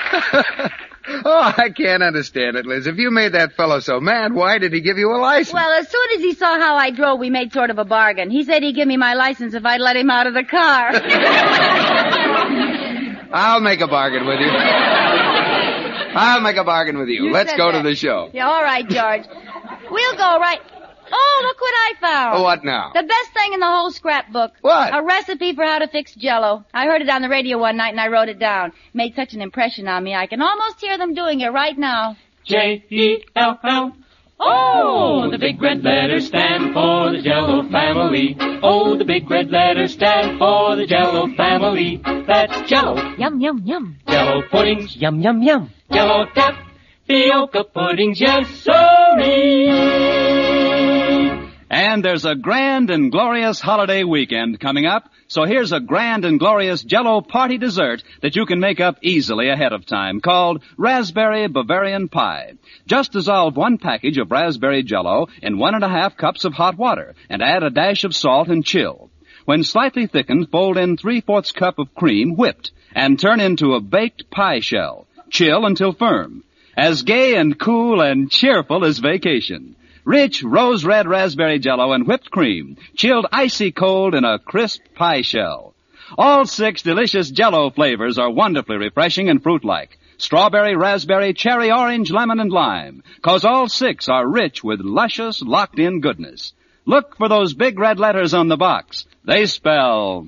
Oh, I can't understand it, Liz. If you made that fellow so mad, why did he give you a license? Well, as soon as he saw how I drove, we made sort of a bargain. He said he'd give me my license if I'd let him out of the car. I'll make a bargain with you. I'll make a bargain with you. Let's go to the show. Yeah, all right, George. We'll go right... Oh, look what I found. Oh, what now? The best thing in the whole scrapbook. What? A recipe for how to fix Jell-O. I heard it on the radio one night and I wrote it down. Made such an impression on me, I can almost hear them doing it right now. J-E-L-L. Oh, the big red letters stand for the Jell-O family. Oh, the big red letters stand for the Jell-O family. That's Jell-O. Yum, yum, yum. Jell-O puddings. Yum, yum, yum. Jell-O tapioca puddings. Yes, sirree. And there's a grand and glorious holiday weekend coming up, so here's a grand and glorious Jell-O party dessert that you can make up easily ahead of time, called Raspberry Bavarian Pie. Just dissolve 1 package of raspberry Jell-O in 1½ cups of hot water and add a dash of salt and chill. When slightly thickened, fold in 3/4 cup of cream whipped and turn into a baked pie shell. Chill until firm. As gay and cool and cheerful as vacation. Rich rose-red raspberry Jell-O and whipped cream, chilled icy cold in a crisp pie shell. All 6 delicious Jell-O flavors are wonderfully refreshing and fruit-like. Strawberry, raspberry, cherry, orange, lemon, and lime. 'Cause all 6 are rich with luscious, locked-in goodness. Look for those big red letters on the box. They spell